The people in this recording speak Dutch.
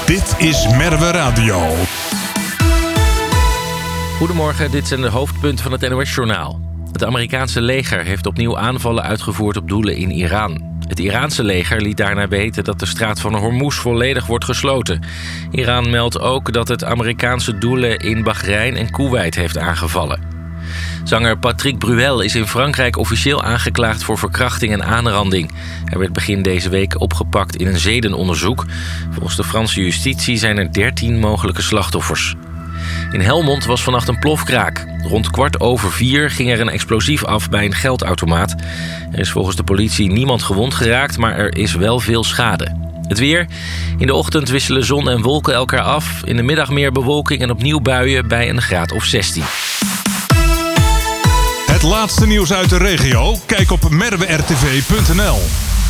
Dit is Merwe Radio. Goedemorgen, dit zijn de hoofdpunten van het NOS-journaal. Het Amerikaanse leger heeft opnieuw aanvallen uitgevoerd op doelen in Iran. Het Iraanse leger liet daarna weten dat de straat van Hormuz volledig wordt gesloten. Iran meldt ook dat het Amerikaanse doelen in Bahrein en Koeweit heeft aangevallen. Zanger Patrick Bruel is in Frankrijk officieel aangeklaagd voor verkrachting en aanranding. Hij werd begin deze week opgepakt in een zedenonderzoek. Volgens de Franse justitie zijn er 13 mogelijke slachtoffers. In Helmond was vannacht een plofkraak. Rond 4:15 ging er een explosief af bij een geldautomaat. Er is volgens de politie niemand gewond geraakt, maar er is wel veel schade. Het weer. In de ochtend wisselen zon en wolken elkaar af. In de middag meer bewolking en opnieuw buien bij een graad of 16. Het laatste nieuws uit de regio? Kijk op merwertv.nl.